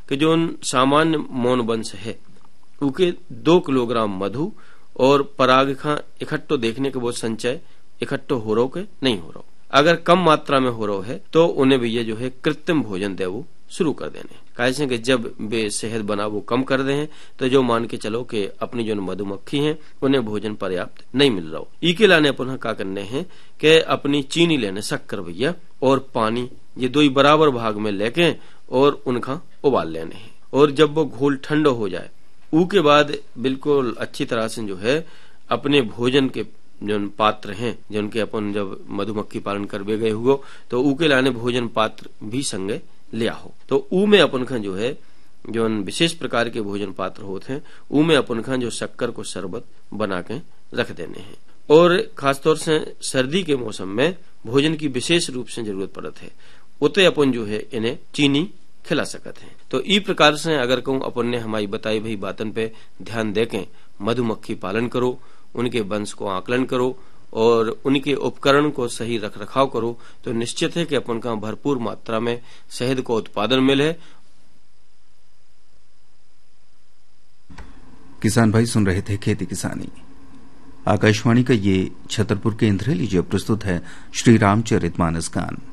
कि जो सामान्य मौन वंश है उके 2 किलोग्राम मधु और पराग का इकट्ठो देखने के वो संचय इकट्ठो हो रहो के नहीं हो रहो। अगर कम मात्रा में हो रहो है तो उन्हें भी ये जो है कृत्रिम भोजन दे वो शुरू कर देने। कैसे कि जब वे शहद बना वो कम कर दे हैं तो जो मान के चलो कि अपनी जो मधुमक्खी हैं उन्हें भोजन पर्याप्त नहीं मिल रहा हो। इके लाने अपन क्या करने हैं कि अपनी चीनी लेने शक्कर भैया और पानी ये 2 ही बराबर भाग में लेके और उनका उबाल लेने हैं। और जब वो घोल ठंडा हो जाए उसके बाद बिल्कुल अच्छी तरह से जो है अपने भोजन के जो पात्र हैं जिनके अपन जब मधुमक्खी पालन करवे गए हुए तो ऊ के लाने भोजन पात्र भी संगे लिया हो। तो ऊ में अपन का जो है जो विशेष प्रकार के भोजन पात्र होते हैं ऊ में अपन का जो शक्कर को शरबत बना के रख देने हैं। और खासतौर से सर्दी के मौसम में भोजन की विशेष रूप से जरूरत पड़त है उते अपन जो है इन्हें चीनी खिला सकते हैं। तो इस प्रकार से अगर कहूँ अपन ने हमारी बताई भई बातन पे ध्यान देके मधुमक्खी पालन करो, उनके वंश को आकलन करो और उनके उपकरण को सही रख रखाव करो तो निश्चित है कि अपन का भरपूर मात्रा में शहद को उत्पादन मिले। किसान भाई सुन रहे थे खेती किसानी। आकाशवाणी का ये छतरपुर केंद्र है। लीजिए प्रस्तुत है श्री रामचरितमानस गान।